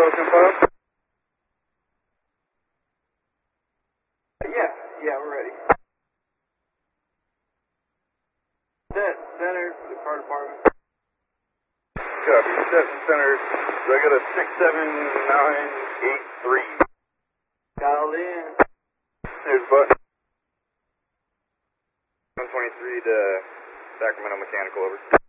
Ocean Pub? Yeah, we're ready. Center for the car department. Copy, center. So I got a 67983. Dialed in. There's button. 123 to Sacramento Mechanical, over.